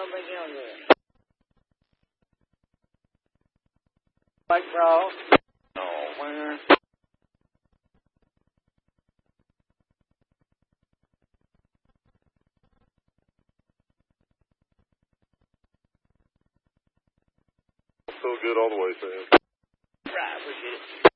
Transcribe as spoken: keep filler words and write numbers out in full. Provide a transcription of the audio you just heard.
don't think you'll get it. Like, bro. Oh, man. So good all the way, Sam. Right, appreciate it.